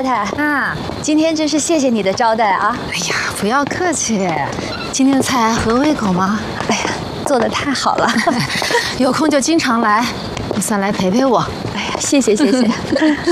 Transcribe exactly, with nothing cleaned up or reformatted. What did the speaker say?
太啊， 今天真是谢谢你的招待啊！ 哎呀，不要客气，今天的菜合胃口吗？ 哎呀，做得太好了， 有空就经常来，你算来陪陪我。 哎呀，谢谢谢谢。